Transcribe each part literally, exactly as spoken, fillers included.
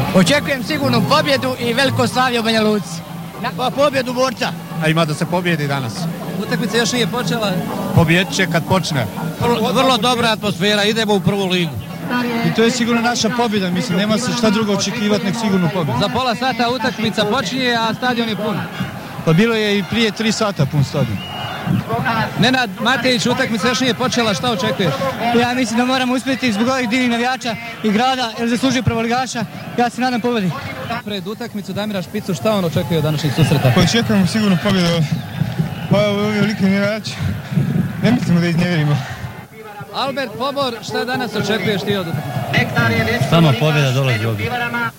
Očekujem sigurnu pobjedu i veliko slavlje u Banja Luci. Pa pobjedu borca. A ima da se pobjedi danas. Utakmica još nije počela. Pobjedit će kad počne. Vrlo, vrlo dobra atmosfera, idemo u prvu ligu. I to je sigurno naša pobjeda, mislim, nema se šta drugo očekivati nek sigurnu pobjedu. Za pola sata utakmica počinje, a stadion je pun. Pa bilo je i prije tri sata pun stadion. Nenad Matejić, utakmica još nije počela, šta očekuješ? Ja mislim da moramo uspjeti zbog ovih divnih navijača i grada, jer zaslužuje prvoligaša. Ja se nadam pobjedi. Pred utakmicu Damira Špicu, šta on očekuje od današnjih susreta? Pa očekujemo sigurno pobjedu. Pa ovi veliki navijači, ne mislimo da iznevjerimo. Albert Pobor, šta danas očekuješ ti od utakmice? Samo pobjeda dolazi ovdje.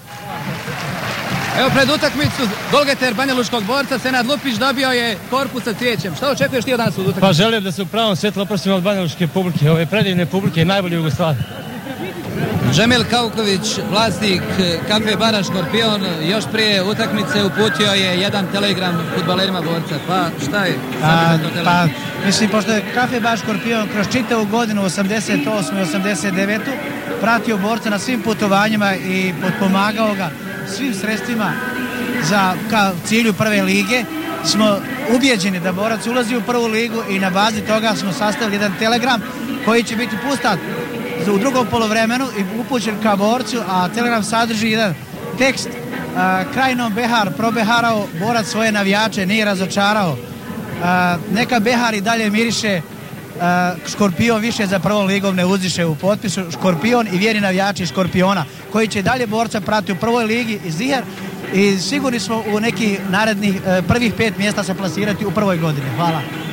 Evo pred utakmicu golgeter banjalučkog borca Senad Lupić dobio je korpus sa cvijećem. Šta očekuješ ti od danas od utakmice? Pa želim da se u pravom svjetlu oprostimo od banjalučke publike, ove predivne publike, najbolje Jugoslavije. Džemil Kauković, vlasnik kafe bara Škorpion, još prije utakmice uputio je jedan telegram fudbalerima borca. Pa šta je? A, pa, mislim, pošto je kafe bar Škorpion kroz čitavu godinu osamdeset osme i osamdeset devete pratio borca na svim putovanjima i potpomagao ga svim sredstvima za ka cilju prve lige, smo ubijeđeni da borac ulazi u prvu ligu i na bazi toga smo sastavili jedan telegram koji će biti pustat u drugom poluvremenu i upućen ka borcu, a telegram sadrži jedan tekst: a, krajnom Behar probeharao, borac svoje navijače nije razočarao, a, neka Behar i dalje miriše, a, Škorpion više za prvom ligom ne uzdiše, u potpisu Škorpion i vjerni navijači Škorpiona koji će dalje borca prati u prvoj ligi i ziher i sigurni smo u neki narednih prvih pet mjesta se plasirati u prvoj godini. Hvala.